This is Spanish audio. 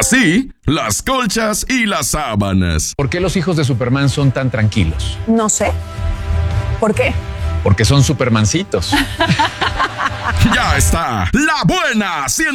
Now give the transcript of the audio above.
así, las colchas y las sábanas. ¿Por qué los hijos de Superman son tan tranquilos? No sé. ¿Por qué? Porque son supermancitos. Ya está, La Buena